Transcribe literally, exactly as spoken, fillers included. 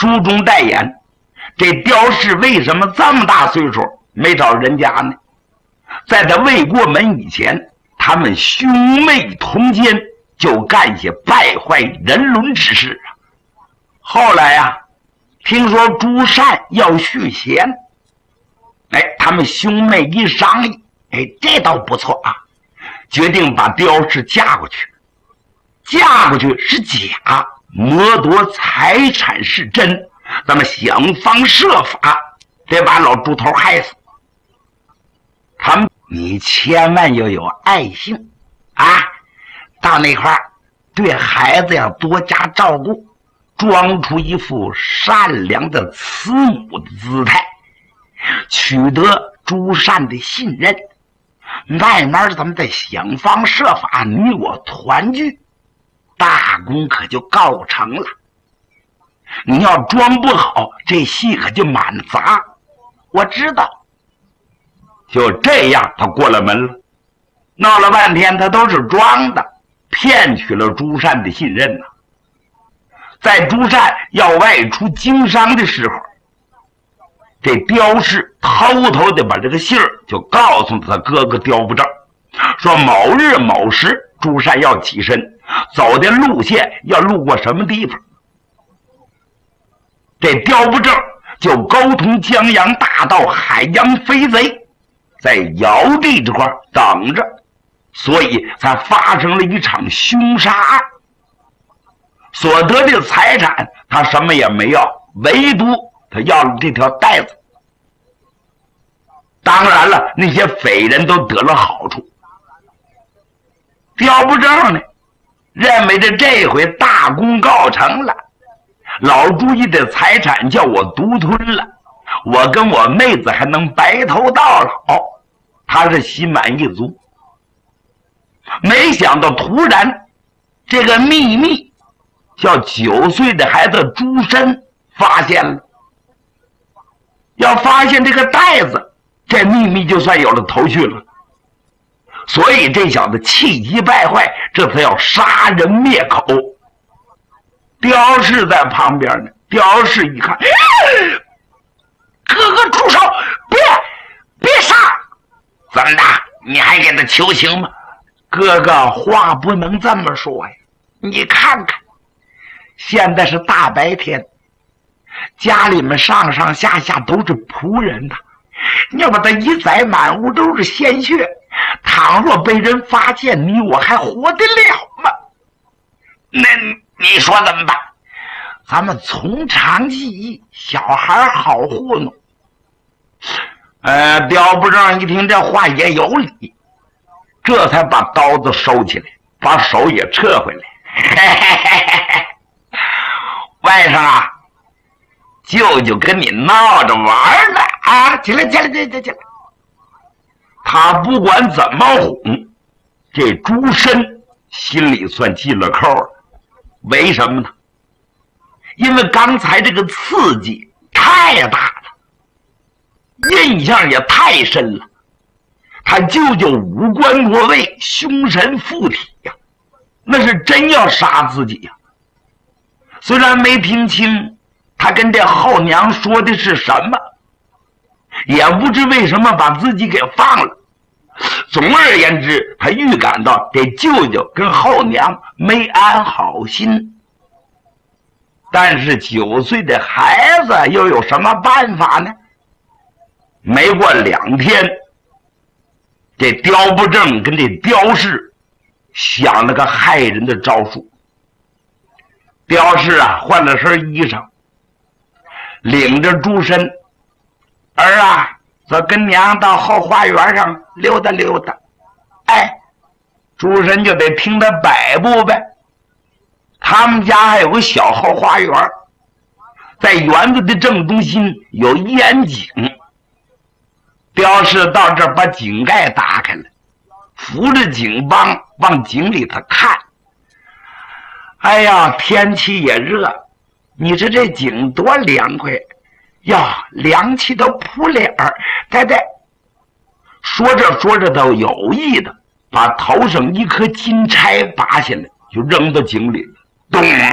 书中代言，这刁氏为什么这么大岁数没找人家呢？在他未过门以前，他们兄妹同奸，就干些败坏人伦之事啊。后来啊，听说朱善要续弦，哎，他们兄妹一商议，哎，这倒不错啊，决定把刁氏嫁过去。嫁过去是假，谋夺财产是真，咱们想方设法得把老猪头害死。他们，你千万要有爱心啊！到那块儿对孩子要多加照顾，装出一副善良的慈母的姿态，取得朱善的信任。慢慢咱们再想方设法，你我团聚，大功可就告成了。你要装不好，这戏可就满砸。我知道。就这样，他过了门了。闹了半天，他都是装的，骗取了朱善的信任呢。在朱善要外出经商的时候，这刁氏偷偷的把这个信儿就告诉他哥哥刁不正，说某日某时朱善要起身，走的路线要路过什么地方。这刁不正就沟通江洋大盗海洋飞贼在尧地这块等着，所以才发生了一场凶杀案。所得的财产他什么也没要，唯独他要了这条带子。当然了，那些匪人都得了好处。刁不正呢，认为这这回大功告成了，老朱家的财产叫我独吞了，我跟我妹子还能白头到老，他是心满意足。没想到突然这个秘密叫九岁的孩子朱深发现了。要发现这个袋子，这秘密就算有了头绪了。所以这小子气急败坏，这才要杀人灭口。刁氏在旁边呢，刁氏一看，哥哥住手，别别杀！怎么的，你还给他求情吗？哥哥，话不能这么说呀，你看看现在是大白天，家里面上上下下都是仆人呐，你要把他一宰，满屋都是鲜血，倘若被人发现，你我还活得了吗？那你说怎么办？咱们从长计议，小孩好糊弄。呃，刁不正一听这话也有理，这才把刀子收起来，把手也撤回来。嘿嘿嘿嘿，外甥啊，舅舅跟你闹着玩呢啊！起来起来起来起来！他不管怎么哄，这朱深心里算进了扣了。为什么呢？因为刚才这个刺激太大了，印象也太深了。他舅舅五官落位，凶神附体呀、啊，那是真要杀自己呀、啊。虽然没听清他跟这后娘说的是什么，也不知为什么把自己给放了。总而言之，他预感到这舅舅跟后娘没安好心。但是九岁的孩子又有什么办法呢？没过两天，这刁不正跟这刁氏想了个害人的招数。刁氏啊，换了身衣裳，领着朱深儿啊，则跟娘到后花园上溜达溜达。哎，朱深就得听他摆布呗。他们家还有个小后花园，在园子的正中心有烟井。刁氏到这儿把井盖打开了，扶着井帮往井里头看。哎呀，天气也热，你说这井多凉快呀，凉气都扑脸儿。呆呆说着说着都有意的把头上一颗金钗拔下来，就扔到井里了。咚！